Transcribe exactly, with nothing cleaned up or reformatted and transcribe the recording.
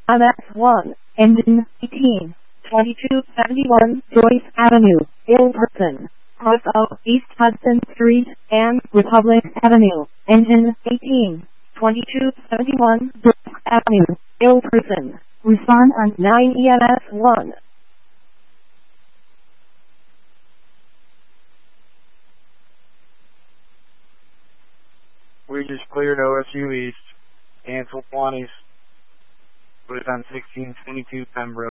M S one, engine eighteen, twenty-two seventy-one Joyce Avenue, Ilverton, cross of East Hudson Street and Republic Avenue, engine eighteen, twenty-two seventy-one Brook Avenue, Ilverton. Respond on nine E M S one. We just cleared O S U East, cancel twenties, put it on sixteen twenty-two Pembroke.